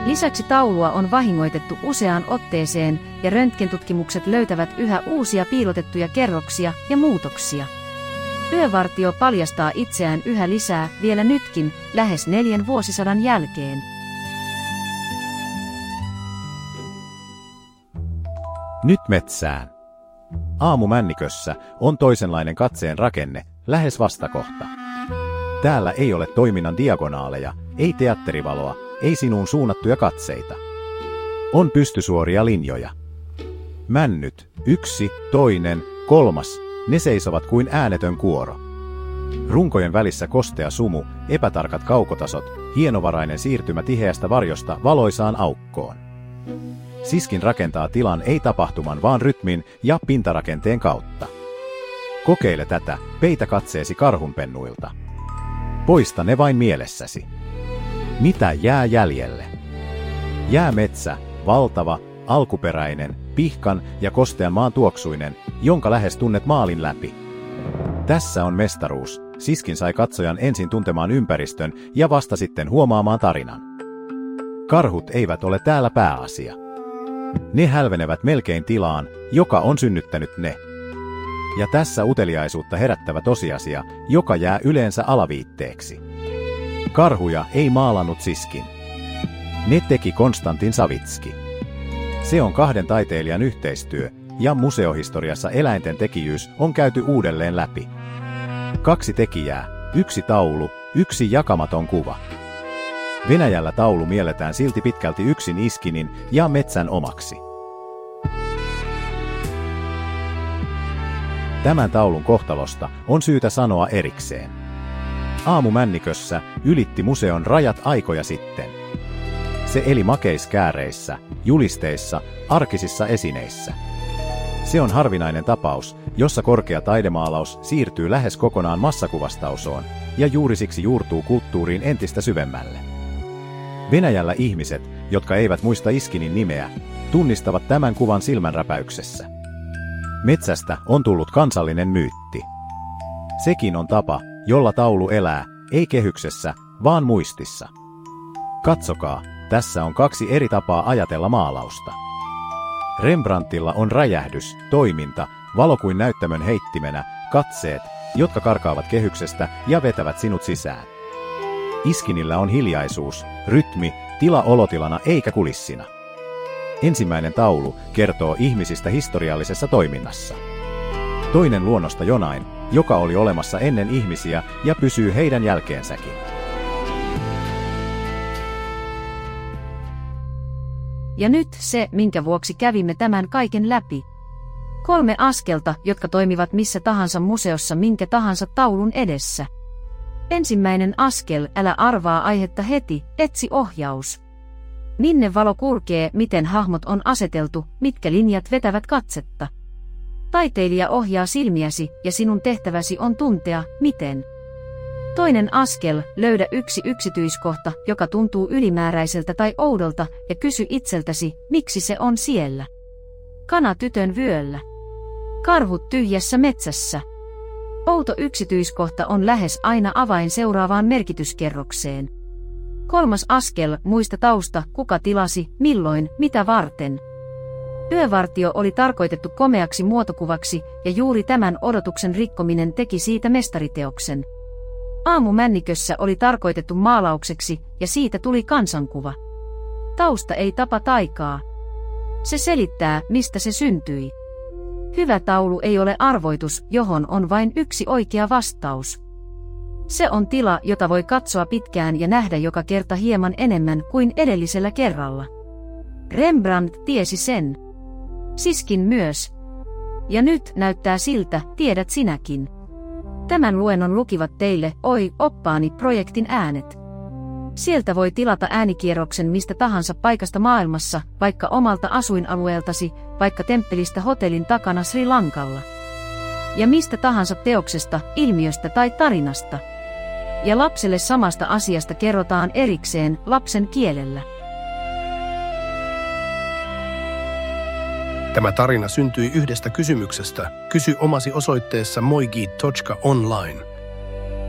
Lisäksi taulua on vahingoitettu useaan otteeseen ja röntgentutkimukset löytävät yhä uusia piilotettuja kerroksia ja muutoksia. Yövartio paljastaa itseään yhä lisää vielä nytkin, lähes 4 vuosisadan jälkeen. Nyt metsään. Aamumännikössä on toisenlainen katseen rakenne, lähes vastakohta. Täällä ei ole toiminnan diagonaaleja, ei teatterivaloa, ei sinuun suunnattuja katseita. On pystysuoria linjoja. Männyt, 1, 2, 3, ne seisovat kuin äänetön kuoro. Runkojen välissä kostea sumu, epätarkat kaukotasot, hienovarainen siirtymä tiheästä varjosta valoisaan aukkoon. Siskin rakentaa tilan ei tapahtuman vaan rytmin ja pintarakenteen kautta. Kokeile tätä, peitä katseesi karhunpennuilta. Poista ne vain mielessäsi. Mitä jää jäljelle? Jää metsä, valtava, alkuperäinen, pihkan ja kostean maan tuoksuinen, jonka lähes tunnet maalin läpi. Tässä on mestaruus. Siskin sai katsojan ensin tuntemaan ympäristön ja vasta sitten huomaamaan tarinan. Karhut eivät ole täällä pääasia. Ne hälvenevät melkein tilaan, joka on synnyttänyt ne. Ja tässä uteliaisuutta herättävä tosiasia, joka jää yleensä alaviitteeksi. Karhuja ei maalannut Siskin. Ne teki Konstantin Savitski. Se on 2 taiteilijan yhteistyö, ja museohistoriassa eläinten tekijyys on käyty uudelleen läpi. 2 tekijää, 1 taulu, 1 jakamaton kuva. Venäjällä taulu mielletään silti pitkälti yksin Iskinin ja metsän omaksi. Tämän taulun kohtalosta on syytä sanoa erikseen. Aamumännikössä ylitti museon rajat aikoja sitten. Se eli makeiskääreissä, julisteissa, arkisissa esineissä. Se on harvinainen tapaus, jossa korkea taidemaalaus siirtyy lähes kokonaan massakuvastausoon ja juuri siksi juurtuu kulttuuriin entistä syvemmälle. Venäjällä ihmiset, jotka eivät muista Iskinin nimeä, tunnistavat tämän kuvan silmänräpäyksessä. Metsästä on tullut kansallinen myytti. Sekin on tapa, jolla taulu elää, ei kehyksessä, vaan muistissa. Katsokaa, tässä on 2 eri tapaa ajatella maalausta. Rembrandtilla on räjähdys, toiminta, valo kuin näyttämön heittimenä, katseet, jotka karkaavat kehyksestä ja vetävät sinut sisään. Iskinillä on hiljaisuus, rytmi, tila olotilana eikä kulissina. Ensimmäinen taulu kertoo ihmisistä historiallisessa toiminnassa. Toinen luonnosta jonain, joka oli olemassa ennen ihmisiä ja pysyy heidän jälkeensäkin. Ja nyt se, minkä vuoksi kävimme tämän kaiken läpi. 3 askelta, jotka toimivat missä tahansa museossa minkä tahansa taulun edessä. Ensimmäinen askel, älä arvaa aihetta heti, etsi ohjaus. Minne valo kulkee, miten hahmot on aseteltu, mitkä linjat vetävät katsetta. Taiteilija ohjaa silmiäsi ja sinun tehtäväsi on tuntea, miten. Toinen askel, löydä 1 yksityiskohta, joka tuntuu ylimääräiseltä tai oudolta ja kysy itseltäsi, miksi se on siellä. Kana tytön vyöllä. Karhut tyhjässä metsässä. Outo yksityiskohta on lähes aina avain seuraavaan merkityskerrokseen. 3. askel, muista tausta, kuka tilasi, milloin, mitä varten. Yövartio oli tarkoitettu komeaksi muotokuvaksi ja juuri tämän odotuksen rikkominen teki siitä mestariteoksen. Aamumännikössä oli tarkoitettu maalaukseksi ja siitä tuli kansankuva. Tausta ei tapa taikaa. Se selittää, mistä se syntyi. Hyvä taulu ei ole arvoitus, johon on vain yksi oikea vastaus. Se on tila, jota voi katsoa pitkään ja nähdä joka kerta hieman enemmän kuin edellisellä kerralla. Rembrandt tiesi sen. Siskin myös. Ja nyt näyttää siltä, tiedät sinäkin. Tämän luennon lukivat teille Oi, oppaani projektin äänet. Sieltä voi tilata äänikierroksen mistä tahansa paikasta maailmassa, vaikka omalta asuinalueeltasi, vaikka temppelistä hotellin takana Sri Lankalla. Ja mistä tahansa teoksesta, ilmiöstä tai tarinasta. Ja lapselle samasta asiasta kerrotaan erikseen lapsen kielellä. Tämä tarina syntyi yhdestä kysymyksestä. Kysy omasi osoitteessa moigi.online.